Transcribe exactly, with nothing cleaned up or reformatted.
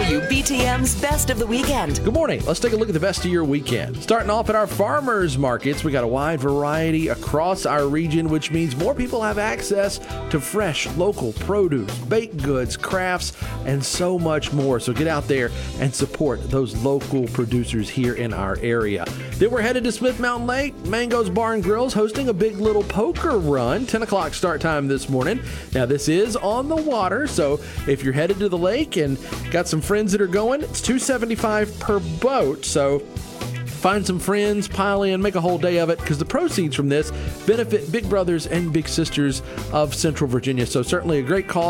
you B T M's Best of the Weekend. Good morning. Let's take a look at the best of your weekend. Starting off at our farmers markets, we got a wide variety across our region, which means more people have access to fresh local produce, baked goods, crafts, and so much more. So get out there and support those local producers here in our area. Then we're headed to Smith Mountain Lake. Mango's Bar and Grill's hosting a big little poker run. ten o'clock start time this morning. Now, this is on the water, so if you're headed to the lake and got some friends that are going, it's two dollars and seventy-five cents per boat. So find some friends, pile in, make a whole day of it, because the proceeds from this benefit Big Brothers and Big Sisters of Central Virginia. So certainly a great cause.